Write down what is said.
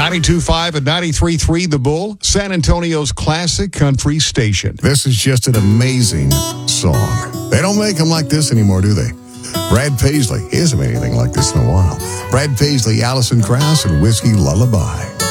92.5 and 93.3 The Bull, San Antonio's classic country station. This is just an amazing song. They don't make them like this anymore, do they? Brad Paisley. He hasn't made anything like this in a while. Brad Paisley, Alison Krauss, and Whiskey Lullaby.